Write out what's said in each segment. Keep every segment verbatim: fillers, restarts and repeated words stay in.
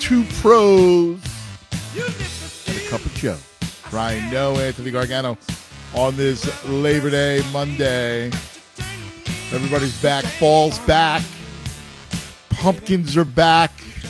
two pros and a cup of Joe. Ryan No, Anthony Gargano on this Labor Day Monday. Everybody's back. Fall's back. Pumpkins are back.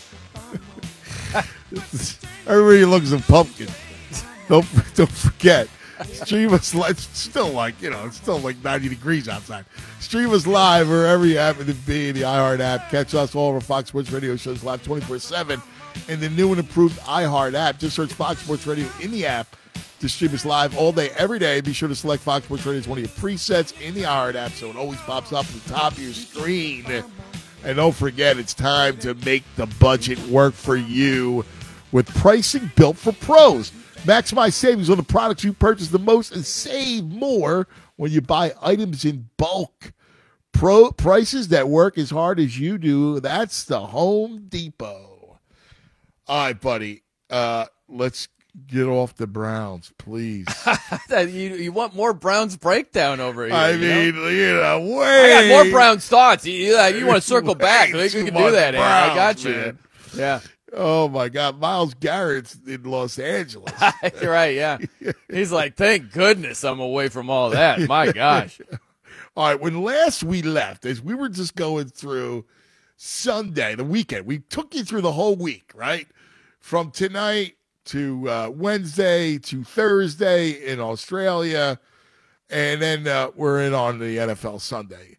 Everybody looks at pumpkins. Don't don't forget. Stream us live. It's still like, you know, it's still like ninety degrees outside. Stream us live wherever you happen to be in the iHeart app. Catch us all over Fox Sports Radio shows live twenty-four seven in the new and improved iHeart app. Just search Fox Sports Radio in the app to stream us live all day, every day. Be sure to select Fox Sports Radio as one of your presets in the iHeart app so it always pops up at the top of your screen. And don't forget, it's time to make the budget work for you with pricing built for pros. Maximize savings on the products you purchase the most and save more when you buy items in bulk. Pro prices that work as hard as you do. That's the Home Depot. All right, buddy. Uh, let's get off the Browns, please. you, you want more Browns breakdown over here. I you mean, know? you know, wait. I got more Browns thoughts. You, you, you want to circle back. I think we can do that, Aaron. Browns, I got you. Man. Yeah. Oh, my God. Myles Garrett's in Los Angeles. You're right, yeah. He's like, thank goodness I'm away from all that. My gosh. All right, when last we left, as we were just going through Sunday, the weekend, we took you through the whole week, right? From tonight to uh, Wednesday to Thursday in Australia, and then uh, we're in on the N F L Sunday.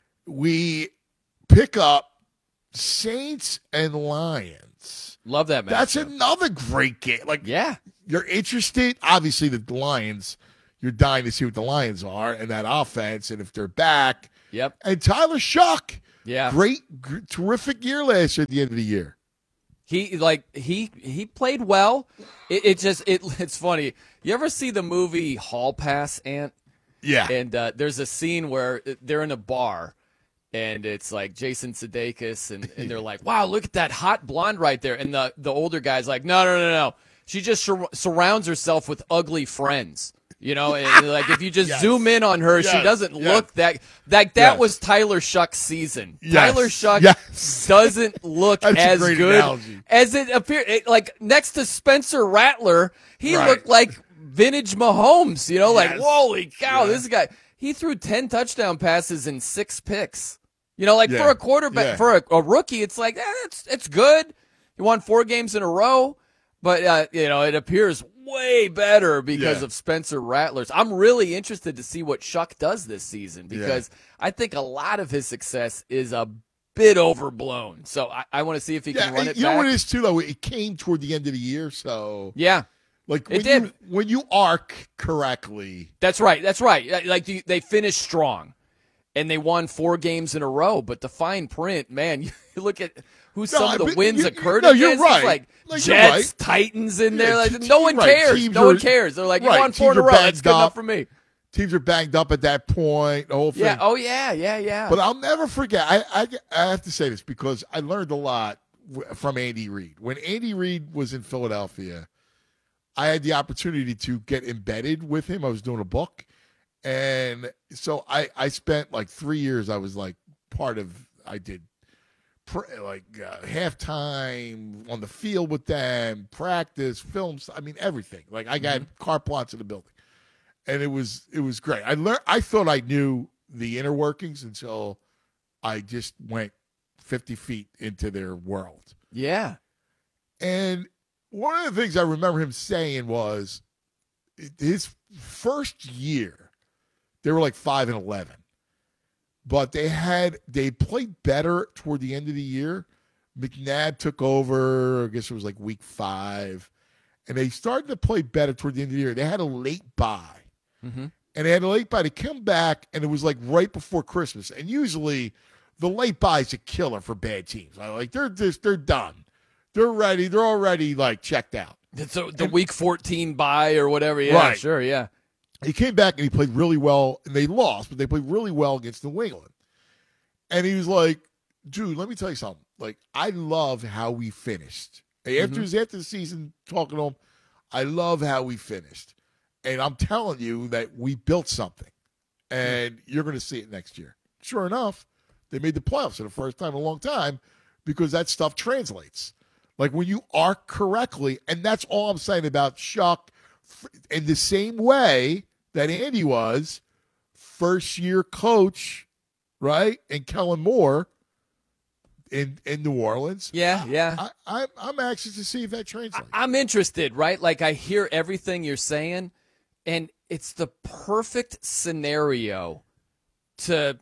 We pick up Saints and Lions. Love that match. That's another great game. Like, yeah, you're interested. Obviously, the Lions, you're dying to see what the Lions are and that offense, and if they're back. Yep. And Tyler Shuck. Yeah. Great, g- terrific year last year at the end of the year. He like he he played well. It, it just it it's funny. You ever see the movie Hall Pass, Ant? Yeah. And uh, there's a scene where they're in a bar. And it's like Jason Sudeikis, and, and they're like, wow, look at that hot blonde right there. And the, the older guy's like, no, no, no, no. She just sur- surrounds herself with ugly friends. You know, and like if you just yes. zoom in on her, yes. she doesn't yes. look that like that yes. was Tyler Shuck's season. Yes. Tyler Shuck yes. doesn't look That's as a great good analogy. as it appeared. It, like next to Spencer Rattler, he right. looked like vintage Mahomes. You know, like yes. holy cow, yeah. this guy. He threw ten touchdown passes and six picks. You know, like yeah. for a quarterback, yeah. for a, a rookie, it's like, eh, it's it's good. He won four games in a row, but, uh, you know, it appears way better because yeah. of Spencer Rattlers. I'm really interested to see what Shuck does this season because yeah. I think a lot of his success is a bit overblown. So I, I want to see if he yeah, can run it you back. know what it is, too, though? It came toward the end of the year, so. Yeah. Like when it did. You, when you arc correctly. That's right. That's right. Like they finished strong. And they won four games in a row, but the fine print, man, you look at who some no, of the but wins you, occurred no, against. You're right. Like, like Jets, right. Titans in yeah, there. Like, t- no one right. cares. Teams no are, one cares. They're like, you right. won four Teams in a row. That's good up. enough for me. Teams are banged up at that point, the whole thing. Yeah. Oh, yeah, yeah, yeah. But I'll never forget. I, I, I have to say this because I learned a lot w- from Andy Reid. When Andy Reid was in Philadelphia, I had the opportunity to get embedded with him. I was doing a book. And so I, I spent like three years, I was like part of, I did pr- like uh, halftime on the field with them, practice, films. I mean, everything. Like I got mm-hmm. car plots in the building. And it was, it was great. I learned, I thought I knew the inner workings until I just went fifty feet into their world. Yeah. And one of the things I remember him saying was his first year, they were like five and eleven, but they had they played better toward the end of the year. McNabb took over. I guess it was like week five, and they started to play better toward the end of the year. They had a late bye, mm-hmm. and they had a late bye to come back, and it was like right before Christmas. And usually, the late bye is a killer for bad teams. Like they're just they're done, they're ready, they're already like checked out. So the and, week fourteen bye or whatever. Yeah, right. Sure, yeah. He came back and he played really well, and they lost, but they played really well against New England. And he was like, dude, let me tell you something. Like, I love how we finished. After, mm-hmm. after the season, talking to him, I love how we finished. And I'm telling you that we built something, and mm-hmm. you're going to see it next year. Sure enough, they made the playoffs for the first time in a long time because that stuff translates. Like when you arc correctly, and that's all I'm saying about Shuck. In the same way that Andy was first year coach, right, and Kellen Moore in in New Orleans. Yeah, yeah. I, I, I'm anxious to see if that translates. I'm interested, right? Like I hear everything you're saying, and it's the perfect scenario to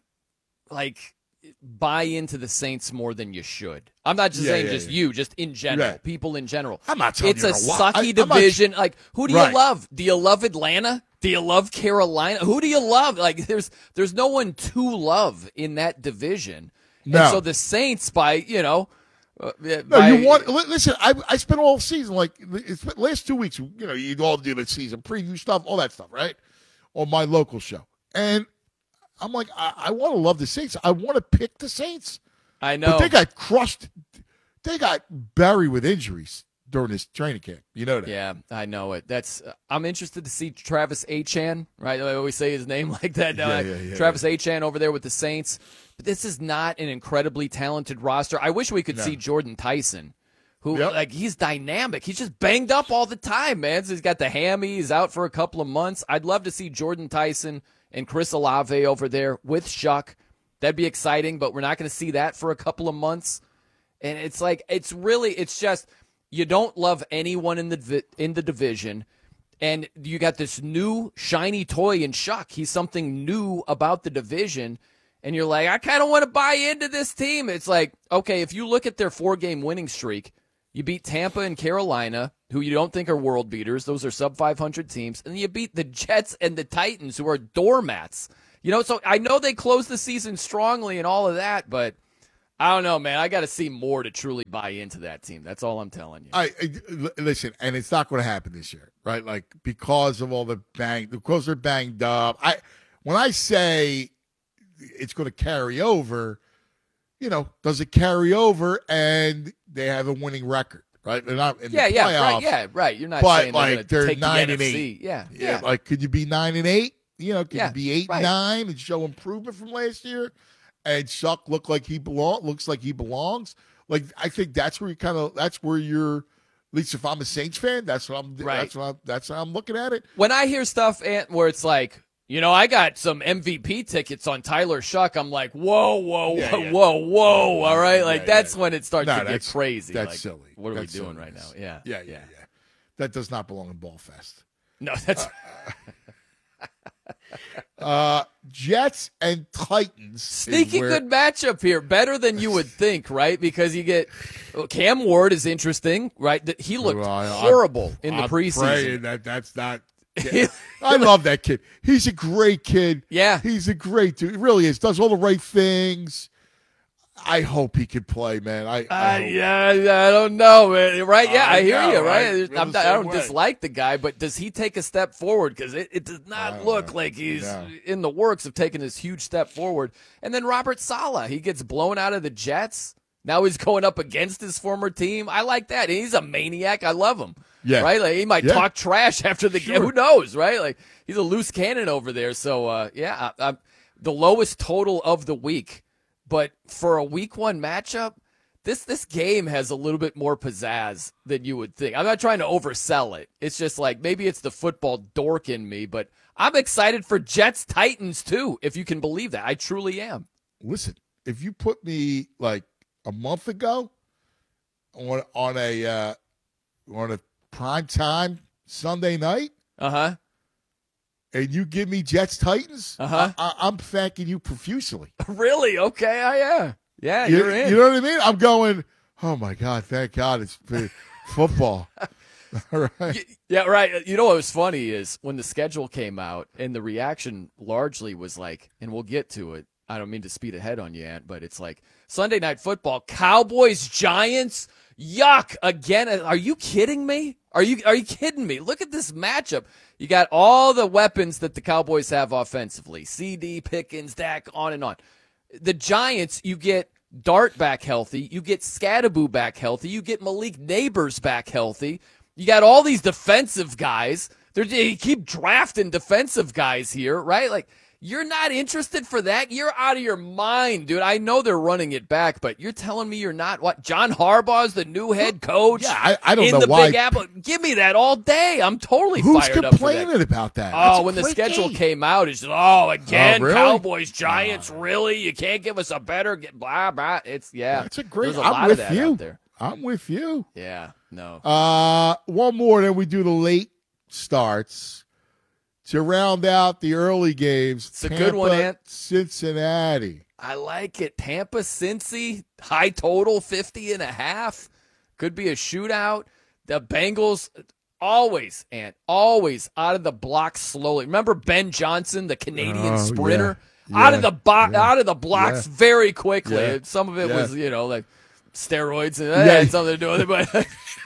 like buy into the Saints more than you should. I'm not just Yeah, saying yeah, just yeah. you, just in general, Right. people in general. I'm not telling It's you a to wa- sucky I- I'm not- division. Like, who do Right. you love? Do you love Atlanta? Do you love Carolina? Who do you love? Like, there's there's no one to love in that division. No. And so the Saints, by you know, uh, No, by, you want. li- Listen, I I spent all season like it's been, last two weeks. You know, you all do the season preview stuff, all that stuff, right? On my local show, and I'm like, I, I want to love the Saints. I want to pick the Saints, I know. but they got crushed. They got buried with injuries during this training camp. You know that? Yeah, I know it. That's uh, I'm interested to see Travis Achan, right? I always say his name like that. Yeah, Uh, yeah, yeah, Travis Achan over there with the Saints. But this is not an incredibly talented roster. I wish we could No. see Jordan Tyson, who Yep. like he's dynamic. He's just banged up all the time, man. So he's got the hammy. He's out for a couple of months. I'd love to see Jordan Tyson and Chris Olave over there with Shuck. That'd be exciting, but we're not going to see that for a couple of months. And it's like it's really it's just you don't love anyone in the vi- in the division, and you got this new shiny toy in Shuck. He's something new about the division, and you're like, I kind of want to buy into this team. It's like, okay, if you look at their four game winning streak, you beat Tampa and Carolina, who you don't think are world beaters. Those are sub five hundred teams, and you beat the Jets and the Titans, who are doormats. You know, so I know they closed the season strongly and all of that, but I don't know, man. I got to see more to truly buy into that team. That's all I'm telling you. I, I l- listen, and it's not going to happen this year, right? Like because of all the bang, because they're banged up. I when I say it's going to carry over, you know, does it carry over and they have a winning record, right? They're not in yeah, the yeah, playoffs, right, yeah, right. You're not but saying they're like going they're to take nine the and N F C. eight. Yeah, Yeah, yeah. like could you be nine and eight? You know, could Yeah, you be eight right. and nine and show improvement from last year? And Shuck look like he belong, looks like he belongs. Like I think that's where you kind of that's where you're. At least if I'm a Saints fan, that's what I'm. Right. That's what I'm, that's how I'm looking at it. When I hear stuff, Ant, where it's like, you know, I got some M V P tickets on Tyler Shuck, I'm like, whoa, whoa, Yeah, whoa, yeah. whoa, whoa. All right, like yeah, that's yeah. when it starts No, to get that's- crazy. that's like, silly. What are That's we doing right silliness. now? Yeah, Yeah, yeah, yeah. That does not belong in Ball Fest. No, that's Uh, Jets and Titans. is sneaky where- good matchup here. Better than you would think, right? Because you get well, Cam Ward is interesting, right? That He looked Well, I- I'm- horrible in the I'm preseason. praying that that's not. I love that kid. He's a great kid. Yeah. He's a great dude. He really is. Does all the right things. I hope he can play, man. I, I Uh, hope. yeah, I don't know, man. Right? Yeah, I I, hear know, you. right? Right? Feel I'm the not, I same don't way. dislike the guy, but does he take a step forward? Because it, it does I not don't look know. like he's No. in the works of taking this huge step forward. And then Robert Saleh, he gets blown out of the Jets. Now he's going up against his former team. I like that. He's a maniac. I love him. Yeah. Right? Like he might Yeah. talk trash after the game. Sure. Who knows? Right? Like he's a loose cannon over there. So uh, yeah, I, I, the lowest total of the week. But for a week one matchup, this this game has a little bit more pizzazz than you would think. I'm not trying to oversell it. It's just like maybe it's the football dork in me, but I'm excited for Jets Titans too, if you can believe that. I truly am. Listen, if you put me like a month ago on on a uh, on a prime time Sunday night, Uh-huh. and you give me Jets Titans, Uh-huh. I, I, I'm thanking you profusely. Really? Okay, I am. Yeah, You, you're in. you know what I mean? I'm going. Oh my God! Thank God it's been football. All right. Yeah, right. You know what was funny is when the schedule came out and the reaction largely was like, and we'll get to it. I don't mean to speed ahead on you, Ant, but it's like Sunday Night Football, Cowboys, Giants, yuck again. Are you kidding me? Are you are you kidding me? Look at this matchup. You got all the weapons that the Cowboys have offensively: C D, Pickens, Dak, on and on. The Giants, you get Dart back healthy, you get Scadaboo back healthy, you get Malik Neighbors back healthy. You got all these defensive guys. They're, they keep drafting defensive guys here, right? Like, You're not interested for that? You're out of your mind, dude. I know they're running it back, but you're telling me you're not what? John Harbaugh's the new head coach? Yeah, I, I don't in know the why. Big Apple. Give me that all day. I'm totally Who's fired up for that. complaining about that? Oh, That's when a the great schedule game. came out, it's just, oh, again, Oh, really? Cowboys, Giants, really? You can't give us a better, get blah, blah. It's, yeah. That's a great. There's a I'm lot with of that you. out there. I'm with you. Yeah, no. Uh, one more, then we do the late starts to round out the early games. It's a Tampa, good one, Ant. Cincinnati. I like it. Tampa, Cincy, high total, fifty and a half. Could be a shootout. The Bengals, always, Ant, always out of the blocks slowly. Remember Ben Johnson, the Canadian Oh, sprinter? yeah. Out Yeah. of the bo- Yeah. out of the blocks Yeah. very quickly. Yeah. Some of it Yeah. was, you know, like steroids and Yeah. that had something to do with it. But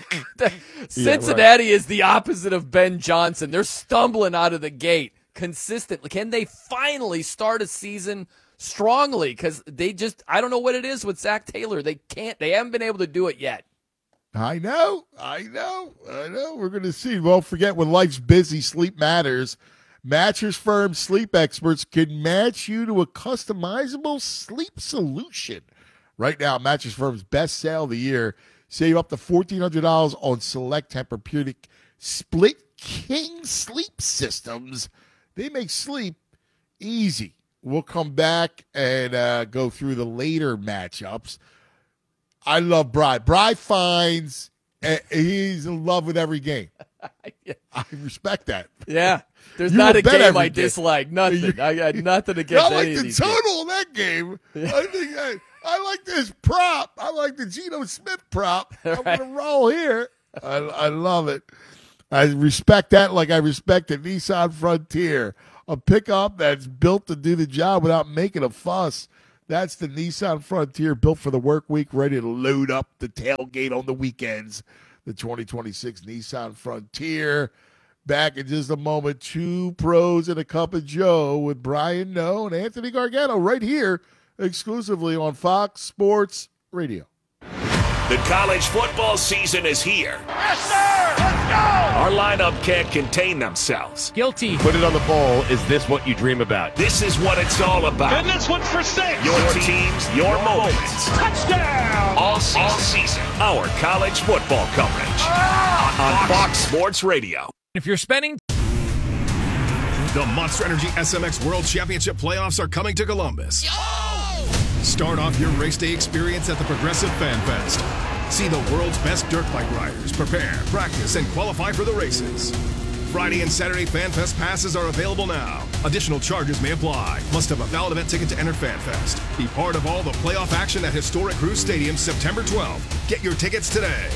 Cincinnati is the opposite of Ben Johnson. They're stumbling out of the gate consistently. Can they finally start a season strongly? Because they just, I don't know what it is with Zach Taylor. They can't, they haven't been able to do it yet. I know, I know, I know. We're going to see. Don't forget, when life's busy, sleep matters. Mattress Firm sleep experts can match you to a customizable sleep solution. Right now, Mattress Firm's best sale of the year. Save up to fourteen hundred dollars on select Tempur-Pedic split king sleep systems. They make sleep easy. We'll come back and uh, go through the later matchups. I love Bry. Bry finds uh, he's in love with every game. Yeah. I respect that. Yeah. There's You not will a bet game every I game. dislike. Nothing. I got nothing against I like any of the these games. total in that game. I think I, I like this prop. I like the Geno Smith prop. I'm Right. going to roll here. I, I love it. I respect that like I respect the Nissan Frontier, a pickup that's built to do the job without making a fuss. That's the Nissan Frontier, built for the work week, ready to load up the tailgate on the weekends. The twenty twenty-six Nissan Frontier. Back in just a moment, two pros and a cup of Joe with Brian Noe and Anthony Gargano right here exclusively on Fox Sports Radio. The college football season is here. Yes, sir! Let's go! Our lineup can't contain themselves. Guilty. Put it on the bowl. Is this what you dream about? This is what it's all about. And this one's for six. Your teams, your moments. Touchdown! All season, all season. Our college football coverage on, on Fox Sports Radio. If you're spending... The Monster Energy S M X World Championship playoffs are coming to Columbus. Start off your race day experience at the Progressive Fan Fest. See the world's best dirt bike riders prepare, practice, and qualify for the races. Friday and Saturday Fan Fest passes are available now. Additional charges may apply. Must have a valid event ticket to enter Fan Fest. Be part of all the playoff action at historic Cruz Stadium September twelfth. Get your tickets today.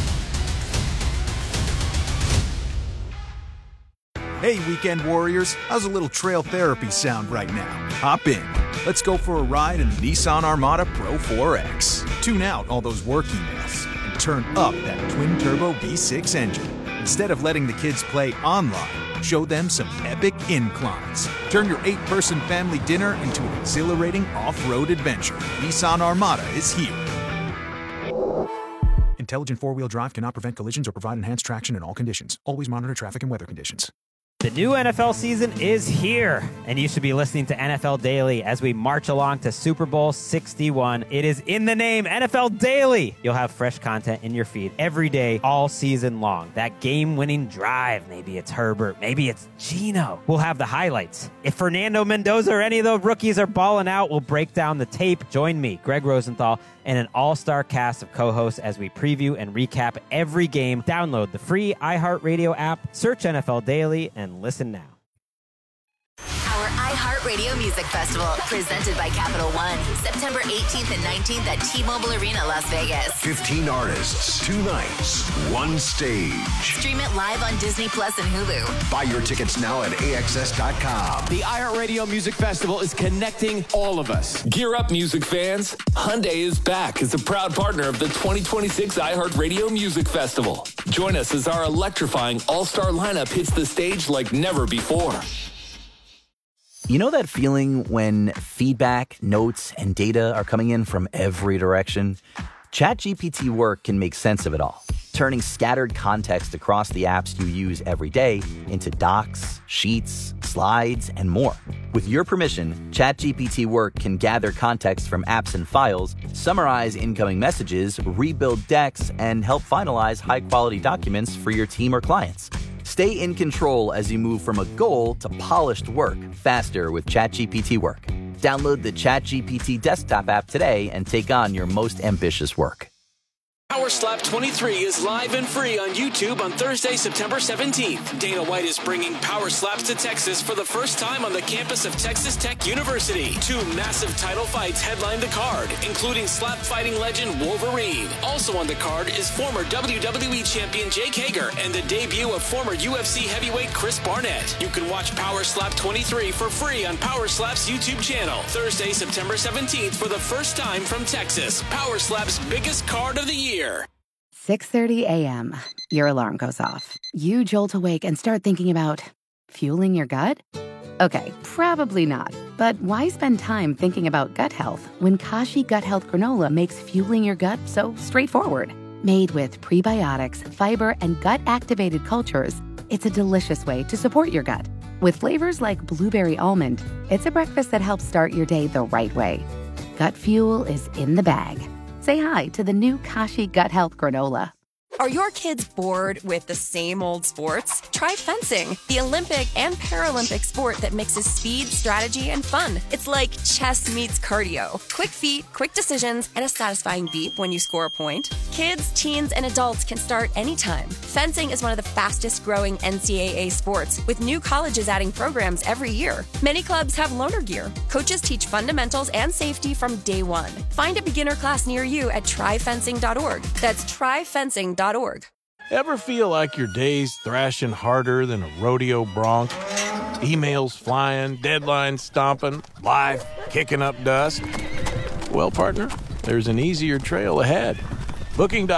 Hey, Weekend Warriors, how's a little trail therapy sound right now? Hop in. Let's go for a ride in the Nissan Armada Pro four X. Tune out all those work emails and turn up that twin-turbo V six engine. Instead of letting the kids play online, show them some epic inclines. Turn your eight-person family dinner into an exhilarating off-road adventure. Nissan Armada is here. Intelligent four-wheel drive cannot prevent collisions or provide enhanced traction in all conditions. Always monitor traffic and weather conditions. The new N F L season is here, and you should be listening to N F L Daily as we march along to Super Bowl sixty-one. It is in the name, N F L Daily. You'll have fresh content in your feed every day, all season long. That game-winning drive, maybe it's Herbert, maybe it's Geno. We'll have the highlights. If Fernando Mendoza or any of the rookies are balling out, we'll break down the tape. Join me, Greg Rosenthal, and an all-star cast of co-hosts as we preview and recap every game. Download the free iHeartRadio app, search N F L Daily, and listen now. Our iHeartRadio Music Festival, presented by Capital One, September eighteenth and nineteenth at T-Mobile Arena, Las Vegas. fifteen artists, two nights, one stage. Stream it live on Disney Plus and Hulu. Buy your tickets now at A X S dot com. The iHeartRadio Music Festival is connecting all of us. Gear up, music fans. Hyundai is back as a proud partner of the twenty twenty-six iHeartRadio Music Festival. Join us as our electrifying all-star lineup hits the stage like never before. You know that feeling when feedback, notes, and data are coming in from every direction? ChatGPT Work can make sense of it all, turning scattered context across the apps you use every day into docs, sheets, slides, and more. With your permission, ChatGPT Work can gather context from apps and files, summarize incoming messages, rebuild decks, and help finalize high-quality documents for your team or clients. Stay in control as you move from a goal to polished work faster with ChatGPT Work. Download the ChatGPT desktop app today and take on your most ambitious work. Power Slap twenty-three is live and free on YouTube on Thursday, September seventeenth. Dana White is bringing Power Slaps to Texas for the first time on the campus of Texas Tech University. Two massive title fights headline the card, including slap fighting legend Wolverine. Also on the card is former W W E champion Jake Hager and the debut of former U F C heavyweight Chris Barnett. You can watch Power Slap twenty-three for free on Power Slap's YouTube channel. Thursday, September seventeenth for the first time from Texas. Power Slap's biggest card of the year. six thirty a.m. Your alarm goes off. You jolt awake and start thinking about fueling your gut? Okay, probably not. But why spend time thinking about gut health when Kashi Gut Health Granola makes fueling your gut so straightforward? Made with prebiotics, fiber, and gut-activated cultures, it's a delicious way to support your gut. With flavors like blueberry almond, it's a breakfast that helps start your day the right way. Gut fuel is in the bag. Say hi to the new Kashi Gut Health Granola. Are your kids bored with the same old sports? Try fencing, the Olympic and Paralympic sport that mixes speed, strategy, and fun. It's like chess meets cardio. Quick feet, quick decisions, and a satisfying beep when you score a point. Kids, teens, and adults can start anytime. Fencing is one of the fastest growing N C double A sports, with new colleges adding programs every year. Many clubs have loaner gear. Coaches teach fundamentals and safety from day one. Find a beginner class near you at try fencing dot org. That's try fencing dot org. Ever feel like your day's thrashing harder than a rodeo bronc? Emails flying, deadlines stomping, life kicking up dust? Well, partner, there's an easier trail ahead. Booking